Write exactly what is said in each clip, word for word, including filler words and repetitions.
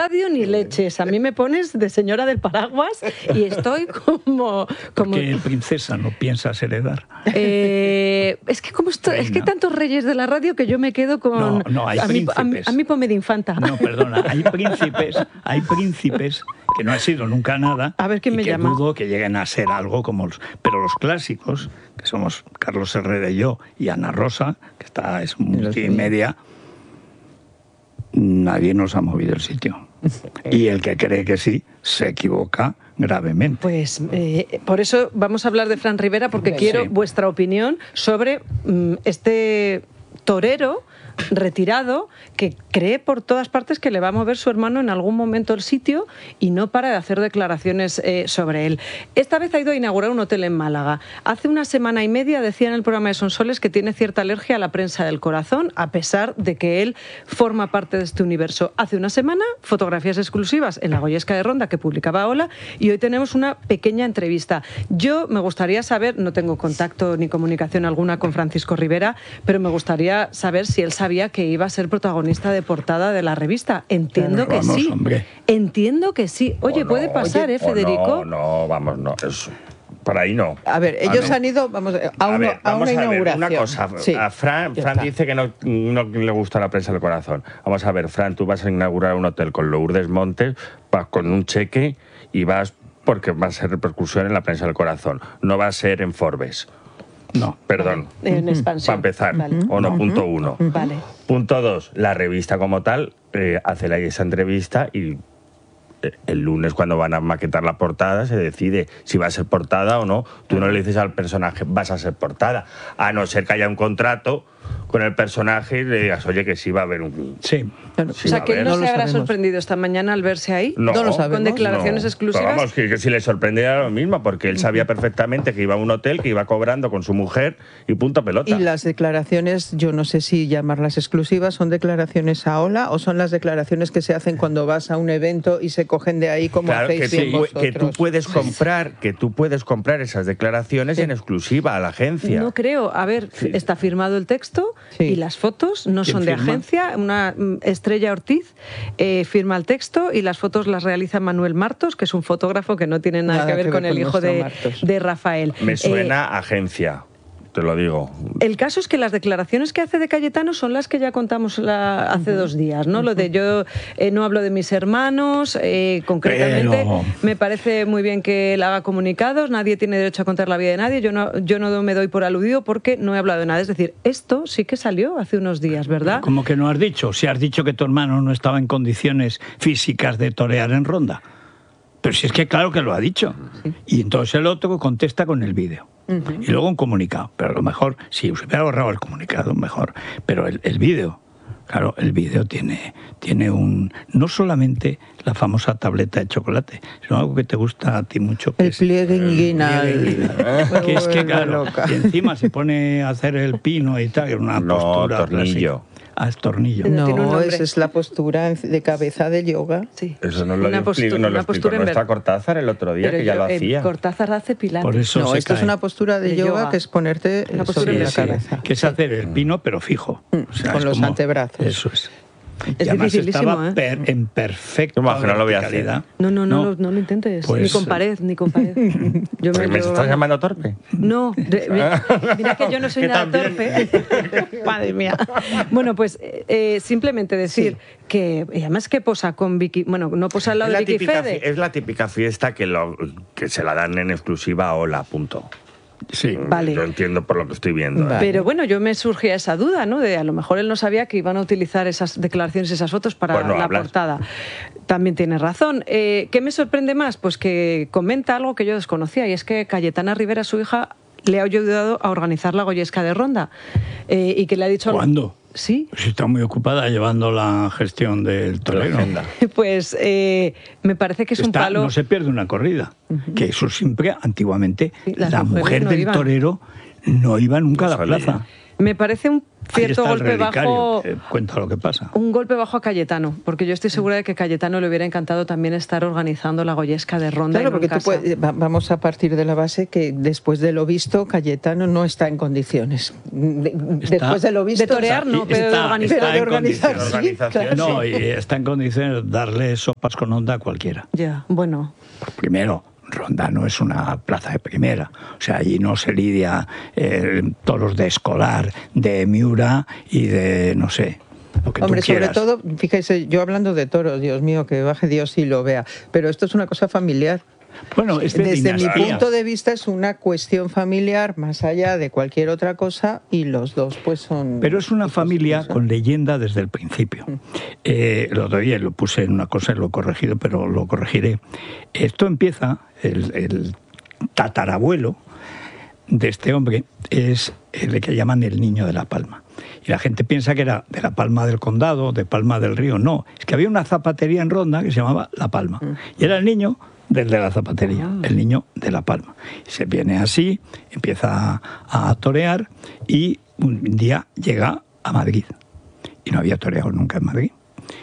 radio ni leches. A mí me pones de señora del paraguas y estoy como... como... ¿Qué princesa no piensas heredar? Eh, es que como esto, es que hay tantos reyes de la radio que yo me quedo con... No, no, hay a príncipes. Mí, a, mí, a mí ponme de infanta. No, perdona, hay príncipes, hay príncipes que no han sido nunca nada. A ver quién y me que llama. dudo que lleguen a ser algo como los... Pero los clásicos, que somos Carlos Herrera y yo, y Ana Rosa, que está, es multimedia, nadie nos ha movido el sitio. Y el que cree que sí, se equivoca gravemente. Pues eh, por eso vamos a hablar de Fran Rivera, porque sí. quiero vuestra opinión sobre mm, este torero retirado que cree por todas partes que le va a mover su hermano en algún momento el sitio y no para de hacer declaraciones eh, sobre él. Esta vez ha ido a inaugurar un hotel en Málaga. Hace una semana y media decía en el programa de Sonsoles que tiene cierta alergia a la prensa del corazón, a pesar de que él forma parte de este universo. Hace una semana, fotografías exclusivas en la Goyesca de Ronda que publicaba Hola, y hoy tenemos una pequeña entrevista. Yo me gustaría saber, no tengo contacto ni comunicación alguna con Francisco Rivera, pero me gustaría saber si él sabía que iba a ser protagonista de portada de la revista. Entiendo que Vamos, sí. hombre. Entiendo que sí. Oye, no, puede pasar, oye, ¿eh, Federico? No, no, vamos, no. Es, por ahí no. A ver, ellos a ver. han ido vamos, a, uno, a, ver, a vamos una a ver, inauguración. una cosa. Sí, a Fran, Fran dice que no, no le gusta la prensa del corazón. Vamos a ver, Fran, tú vas a inaugurar un hotel con Lourdes Montes, vas con un cheque y vas porque va a ser repercusión en la prensa del corazón. No va a ser en Forbes. No. Perdón. En expansión. Para empezar. Vale. O no, punto uno. Vale. Punto dos, la revista como tal eh, hace la, esa entrevista y eh, el lunes cuando van a maquetar la portada se decide si va a ser portada o no. Tú no le dices al personaje vas a ser portada, a no ser que haya un contrato con el personaje y le digas, oye, que sí va a haber un... Sí. Claro. Sí, o sea, va a que haber. no, No se lo habrá sabemos. sorprendido esta mañana al verse ahí. No, No lo sabemos. Con declaraciones no. exclusivas. Pero vamos, que, que si le sorprendiera lo mismo, porque él sabía perfectamente que iba a un hotel, que iba cobrando con su mujer y punto pelota. Y las declaraciones, yo no sé si llamarlas exclusivas, ¿son declaraciones a Hola o son las declaraciones que se hacen cuando vas a un evento y se cogen de ahí como Claro, que, hacéis bien tú, vosotros? que tú puedes comprar, que tú puedes comprar esas declaraciones en exclusiva a la agencia. No creo. A ver, Sí. está firmado el texto Sí. y las fotos no ¿Quién son de firma? agencia. Una mm, Estrella Ortiz eh, firma el texto y las fotos las realiza Manuel Martos, que es un fotógrafo que no tiene nada, Nada que ver que ver con el con hijo nuestro de, Martos. de Rafael. Me Eh, suena a agencia, te lo digo. El caso es que las declaraciones que hace de Cayetano son las que ya contamos la- hace uh-huh. dos días, ¿no? Uh-huh. Lo de yo eh, no hablo de mis hermanos, eh, concretamente, Pero... me parece muy bien que él haga comunicados, nadie tiene derecho a contar la vida de nadie, yo no, yo no me doy por aludido porque no he hablado de nada. Es decir, esto sí que salió hace unos días, ¿verdad? ¿Cómo que no has dicho? Si has dicho que tu hermano no estaba en condiciones físicas de torear en Ronda. Pero si es que claro que lo ha dicho. Sí. Y entonces el otro contesta con el vídeo. Uh-huh. Y luego un comunicado. Pero a lo mejor, si se hubiera borrado el comunicado, mejor. Pero el, el vídeo, claro, el vídeo tiene, tiene un... No solamente la famosa tableta de chocolate, sino algo que te gusta a ti mucho. Que el es, pliegue inguinal. Que es que, claro, y encima se pone a hacer el pino y tal, una no, postura... tornillo. Clásica. Ah, es tornillo. No, tiene un No, nombre. esa es la postura de cabeza de yoga. Sí. Eso no lo Una explicó, postura- no lo una explicó postura en nuestra ver- Cortázar el otro día, Pero que ya yo- lo eh, hacía. Cortázar hace pilates. Por eso No, se esto cae. es una postura de, De yoga, yoga. que es ponerte Una postura sobre en la Sí, cabeza. que es hacer el pino, pero fijo. Mm, con los antebrazos. Eso es. Es Y además dificilísimo, estaba ¿eh? per- en perfecta Yo imagino, no lo voy a hacer. verticalidad. No, no, no, no, no lo intentes. Pues- ni con pared, ni con pared. Yo ¿Me, ¿Me yo- estás llamando torpe? No, de- mira, mira que yo no soy Que nada también. torpe. Madre mía. Bueno, pues eh, simplemente decir Sí. que, y además que posa con Vicky, bueno, no posa al lado Es de la, Vicky típica, Fede. fi- es la típica fiesta que, lo, que se la dan en exclusiva a Hola, punto. Sí. Vale. Yo entiendo por lo que estoy viendo. ¿eh? Vale. Pero bueno, yo me surgía esa duda, ¿no? De a lo mejor él no sabía que iban a utilizar esas declaraciones, esas fotos para Pues no la hablas. portada. También tiene razón. Eh, ¿Qué me sorprende más? Pues que comenta algo que yo desconocía, y es que Cayetana Rivera, su hija, le ha ayudado a organizar la Goyesca de Ronda. Eh, y que le ha dicho... ¿Cuándo? Sí. Pues está muy ocupada llevando la gestión del torero. Pues eh, me parece que es un Está- palo... No se pierde una corrida. Uh-huh. Que eso siempre, antiguamente, Sí, las la mujeres mujer no del iban. torero no iba nunca No a la salía. plaza. Me parece un cierto golpe bajo. Eh, cuenta lo que pasa. Un golpe bajo a Cayetano, porque yo estoy segura de que Cayetano le hubiera encantado también estar organizando la Goyesca de Ronda. Claro, y no porque en tú casa. puedes, vamos a partir de la base que después de lo visto, Cayetano no está en condiciones. De, Está, después de lo visto. De torear no, pero de organizar. Pero de organizar, en sí, claro. No, y está en condiciones de darle sopas con onda a cualquiera. Ya, bueno. Primero, Ronda no es una plaza de primera, o sea, allí no se lidia eh, toros de Escolar, de Miura y de, no sé, lo que Hombre, tú sobre quieras. todo, fíjese, yo hablando de toros, Dios mío, que baje Dios y lo vea, pero esto es una cosa familiar. Bueno, es de Desde mi dinastía. punto de vista es una cuestión familiar más allá de cualquier otra cosa y los dos pues son... Pero es una hijos, familia ¿no? con leyenda desde el principio. Eh, lo doy, lo puse en una cosa y lo he corregido, pero lo corregiré. Esto empieza, el, el tatarabuelo de este hombre es el que llaman el Niño de la Palma. Y la gente piensa que era de la Palma del Condado, de Palma del Río. No, es que había una zapatería en Ronda que se llamaba La Palma. Y era el niño del de la zapatería, el Niño de la Palma. Y se viene así, empieza a, a torear y un día llega a Madrid. Y no había toreado nunca en Madrid.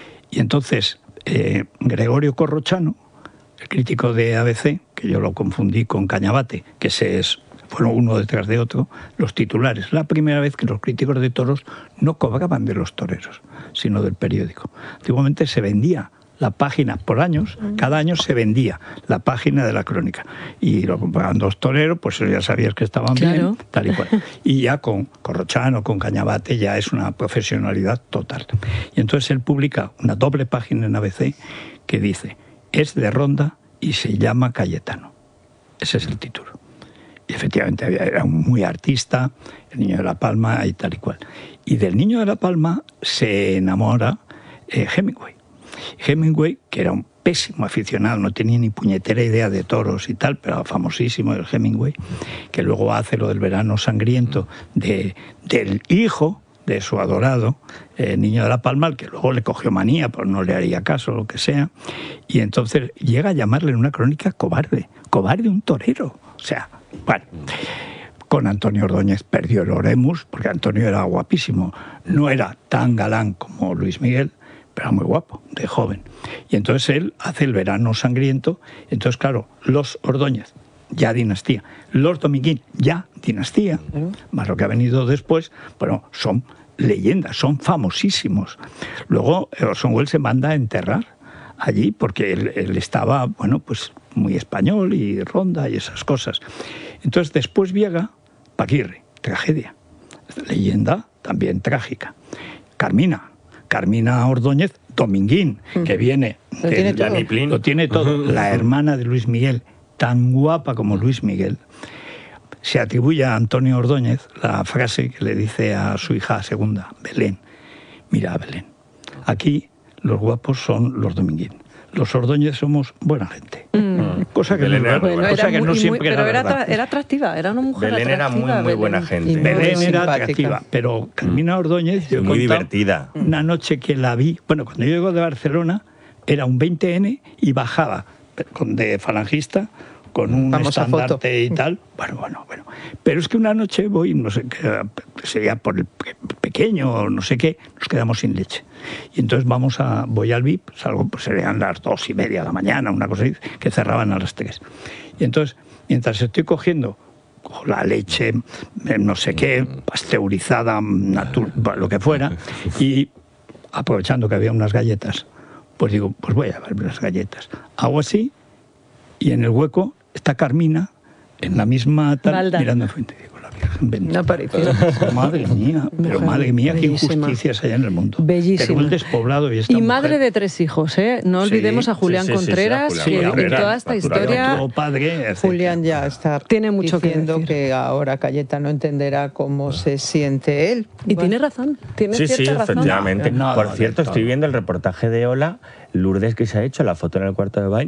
Y entonces eh, Gregorio Corrochano, el crítico de A B C, que yo lo confundí con Cañabate, que ese es, fueron uno detrás de otro, los titulares. La primera vez que los críticos de toros no cobraban de los toreros, sino del periódico. Antiguamente se vendía la página por años, cada año se vendía la página de la crónica. Y lo compraban dos toreros, pues ya sabías que estaban Claro. bien, tal y cual. Y ya con Corrochano, con Cañabate, ya es una profesionalidad total. Y entonces él publica una doble página en A B C que dice, es de Ronda y se llama Cayetano. Ese es el título. Y efectivamente era un muy artista, el Niño de la Palma y tal y cual. Y del Niño de la Palma se enamora eh, Hemingway. Hemingway, que era un pésimo aficionado, no tenía ni puñetera idea de toros y tal, pero famosísimo el Hemingway, que luego hace lo del Verano Sangriento de, del hijo de su adorado eh, Niño de la Palma, al que luego le cogió manía, pues no le haría caso, lo que sea, y entonces llega a llamarle en una crónica cobarde, cobarde un torero, o sea, bueno. Con Antonio Ordóñez perdió el Oremus, porque Antonio era guapísimo, no era tan galán como Luis Miguel, pero era muy guapo, de joven. Y entonces él hace el Verano Sangriento, entonces claro, los Ordóñez, ya dinastía, los Dominguín, ya dinastía, más lo que ha venido después, bueno, son leyendas, son famosísimos. Luego Orson Welles se manda a enterrar allí, porque él, él estaba, bueno, pues muy español y Ronda y esas cosas. Entonces después llega Paquirri, tragedia, leyenda también trágica. Carmina, Carmina Ordóñez, Dominguín, mm. que viene... Lo tiene todo. Lo tiene todo. La hermana de Luis Miguel, tan guapa como Luis Miguel. Se atribuye a Antonio Ordóñez la frase que le dice a su hija segunda, Belén. Mira, Belén, aquí los guapos son los Dominguín. Los Ordóñez somos buena gente. Mm. Cosa que Belén no, era, bueno, cosa que no muy, siempre pero era, era, era atractiva, era una mujer Belén atractiva. era muy, muy buena Belén. gente. Y Belén era simpática. atractiva, pero Carmina Ordóñez... Yo he muy contado divertida. Una noche que la vi, bueno, cuando yo llego de Barcelona, era un veinte ene y bajaba de falangista con un Famosa estandarte foto. y tal. Bueno, bueno, bueno. Pero es que una noche voy, no sé qué, sería por el pequeño o no sé qué, nos quedamos sin leche. Y entonces vamos a, voy al V I P, salgo, pues serían las dos y media de la mañana, una cosa así, que cerraban a las tres. Y entonces, mientras estoy cogiendo la leche, no sé qué, pasteurizada, natural, lo que fuera, y aprovechando que había unas galletas, pues digo, pues voy a ver las galletas. Hago así, y en el hueco está Carmina, en la misma tal, Balda. mirando enfrente. Digo, la Virgen bendita. No apareció. Madre mía, pero Mujer madre mía, qué bellísima. injusticias hay en el mundo. Bellísima. Pero el despoblado y esta Y mujer. madre de tres hijos, ¿eh? No Sí, olvidemos a sí, Julián sí, sí, sí, Contreras, a Julián que en Contreras, toda esta natural. historia... Otro padre, etcétera. Julián ya está Tiene mucho que diciendo decir. que ahora Cayetano entenderá cómo se siente él. Y Bueno, tiene razón, tiene Sí, cierta sí, razón. efectivamente. No, Por no, cierto, no, estoy no. viendo el reportaje de Ola, Lourdes que se ha hecho, la foto en el cuarto de baño.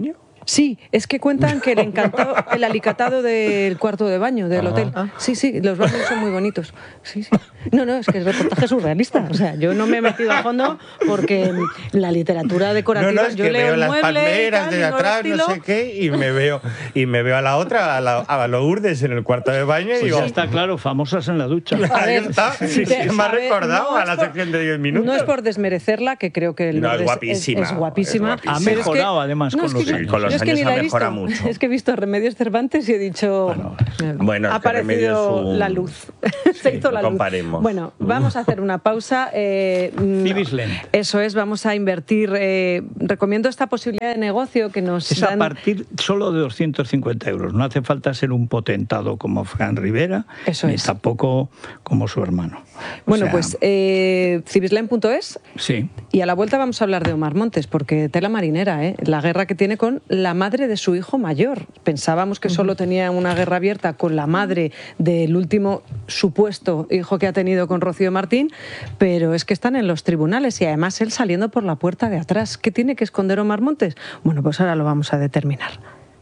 Sí, es que cuentan que le encantó el alicatado del cuarto de baño del Ajá. hotel. Sí, sí, los baños son muy bonitos. Sí, sí. No, no, es que el reportaje es surrealista. O sea, yo no me he metido a fondo porque la literatura decorativa, No, no, es yo que leo veo el las mueble y palmeras tal, de y no el atrás, no estilo. sé qué, y me veo y me veo a la otra, a, la, a Lourdes en el cuarto de baño y Pues digo, ya está claro, famosas en la ducha. A ahí ver, está, sí, sí, sí. me ha A ver, recordado no a es la por- sección de diez minutos. No es por desmerecerla, que creo que el No, es Lourdes guapísima, es, guapísima. es guapísima. Ha pero es que- mejorado, además, no, con es que los yo- años. Con los yo es que años ni la ha he visto. mejorado mucho. Es que he visto Remedios Cervantes y he dicho... Bueno, Bueno, ha es que Remedios aparecido es un- la luz. Se hizo no la luz. comparemos. Bueno, vamos a hacer una pausa. Eh, mm, Cibislen. Eso es, vamos a invertir. Eh, recomiendo esta posibilidad de negocio que nos Es a dan... partir solo de doscientos cincuenta euros. No hace falta ser un potentado como Fran Rivera, Eso ni es. tampoco como su hermano. O Bueno, sea, pues eh, cibislen punto es. sí. Y a la vuelta vamos a hablar de Omar Montes, porque tela marinera, ¿eh? La guerra que tiene con la madre de su hijo mayor. Pensábamos que solo tenía una guerra abierta con la madre del último supuesto hijo que ha tenido con Rocío Martín, pero es que están en los tribunales y además él saliendo por la puerta de atrás. ¿Qué tiene que esconder Omar Montes? Bueno, pues ahora lo vamos a determinar.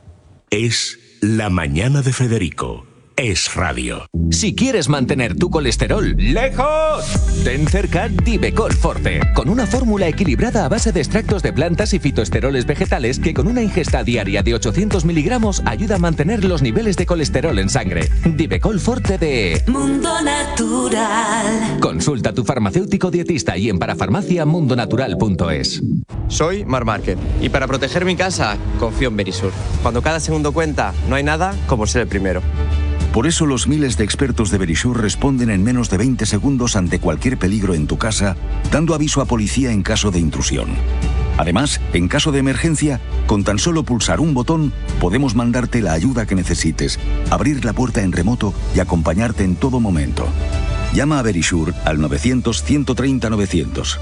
Es La Mañana de Federico. Es radio. Si quieres mantener tu colesterol lejos, ten cerca Divecol Forte, con una fórmula equilibrada a base de extractos de plantas y fitoesteroles vegetales que con una ingesta diaria de ochocientos miligramos ayuda a mantener los niveles de colesterol en sangre. Divecol Forte de Mundo Natural. Consulta a tu farmacéutico dietista y en parafarmacia mundonatural punto es. Soy Mar Márquez y para proteger mi casa confío en Verisur. Cuando cada segundo cuenta, no hay nada como ser el primero. Por eso los miles de expertos de Verisur responden en menos de veinte segundos ante cualquier peligro en tu casa, dando aviso a policía en caso de intrusión. Además, en caso de emergencia, con tan solo pulsar un botón, podemos mandarte la ayuda que necesites, abrir la puerta en remoto y acompañarte en todo momento. Llama a Verisur al novecientos, ciento treinta, novecientos.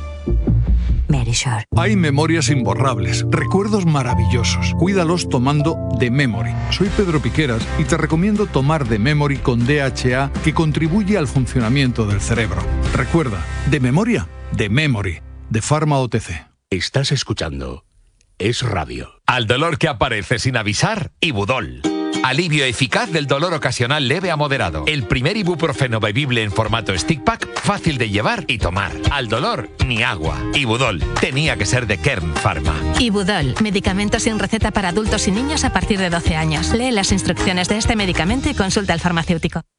Verisur. Hay memorias imborrables, recuerdos maravillosos. Cuídalos tomando The Memory. Soy Pedro Piqueras y te recomiendo tomar The Memory con D H A, que contribuye al funcionamiento del cerebro. Recuerda, de memoria, The Memory, de Pharma O T C. Estás escuchando Es radio. Al dolor que aparece sin avisar, Ibudol. Alivio eficaz del dolor ocasional leve a moderado. El primer ibuprofeno bebible en formato stick pack, fácil de llevar y tomar. Al dolor, ni agua. Ibudol. Tenía que ser de Kern Pharma. Ibudol, medicamento sin receta para adultos y niños a partir de doce años. Lee las instrucciones de este medicamento y consulta al farmacéutico.